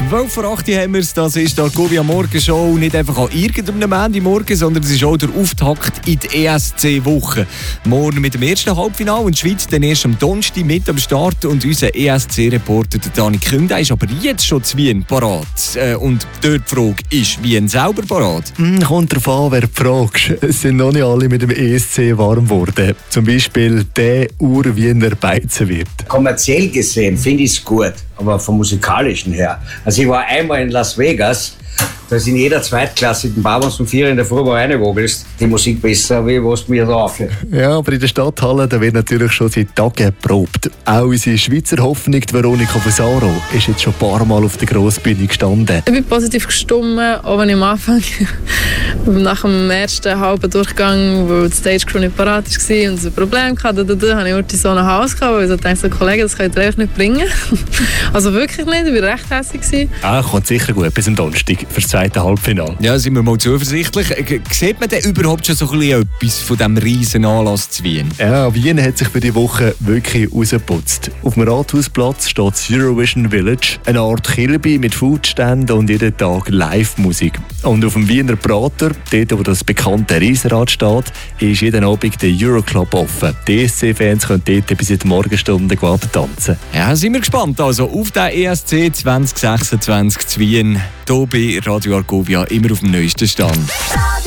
12 vor 8 haben wir es. Das ist die Argovia Morgenshow. Nicht einfach an irgendeinem Montagmorgen, sondern es ist auch der Auftakt in die ESC-Woche. Morgen mit dem ersten Halbfinale in der Schweiz, dann erst am Donnerstag mit am Start. Und unser ESC-Reporter Dani Küng, ist aber jetzt schon zu Wien parat. Und dort die Frage, ist Wien selber parat? Kommt darauf an, wer fragst. Es sind noch nicht alle mit dem ESC warm geworden. Zum Beispiel der Ur-Wiener Beizenwirt. Kommerziell gesehen finde ich es gut, aber vom musikalischen her. Also ich war einmal in Las Vegas, da ist in jeder zweitklassigen Bar, wenn du um 4 in der Früh reinwogelst, die Musik besser, wie was du mir da aufhört. Ja, aber in der Stadthalle da wird natürlich schon seit Tagen geprobt. Auch unsere Schweizer Hoffnung, Veronika Fusaro, ist jetzt schon ein paar Mal auf der Grossbühne gestanden. Ich bin positiv gestimmt, auch wenn ich am Anfang nach dem ersten halben Durchgang, wo die Stage Crew nicht parat war und es ein Problem hatte, habe ich so nach Hause gekommen, weil ich dachte, Kollegen, das könnt ihr einfach nicht bringen. Also wirklich nicht, ich war recht hässlich. Kommt sicher gut bis am Donnerstag für das zweite Halbfinale. Ja, sind wir mal zuversichtlich. Sieht man denn überhaupt schon so ein bisschen etwas von diesem riesen Anlass zu Wien? Ja, Wien hat sich für die Woche wirklich rausgeputzt. Auf dem Rathausplatz steht das Eurovision Village, eine Art Kilby mit Foodständen und jeden Tag Live-Musik. Und auf dem Wiener Prater, dort wo das bekannte Riesenrad steht, ist jeden Abend der Euroclub offen. Die ESC-Fans können dort bis in die Morgenstunde tanzen. Ja, sind wir gespannt. Also auf den ESC 2026 zu Wien, hier bei Radio Argovia, immer auf dem neuesten Stand.